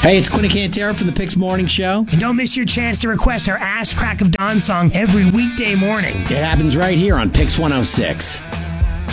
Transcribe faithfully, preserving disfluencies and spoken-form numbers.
Hey, it's Quinn Cantera from the Pix Morning Show. And don't miss your chance to request our Ass Crack of Dawn song every weekday morning. It happens right here on Pix one oh six.